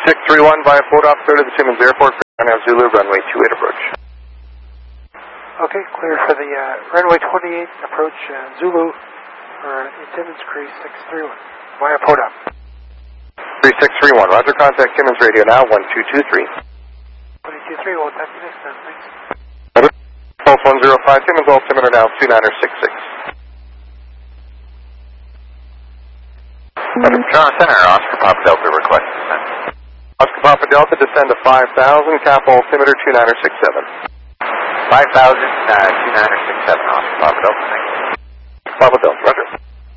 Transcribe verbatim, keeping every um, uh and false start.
six three one via Port-Op, clear to the Timmins Airport, Now Zulu, runway two eight approach. Okay, clear for the uh, runway twenty-eight approach uh, Zulu for uh, Timmins Crease six three one via Port-Op. three six three one, roger, contact Timmins radio now, one two two three. one two two three, we'll tap you next time, thanks. Pulse one zero five, Timmins altimeter now, two niner six six. Toronto Center, Oscar Papa Delta request descent. Oscar Papa Delta, descend to five thousand, cap altimeter two niner six seven. five thousand, uh, two niner six seven, Oscar Papa Delta, thanks. Papa Delta, roger.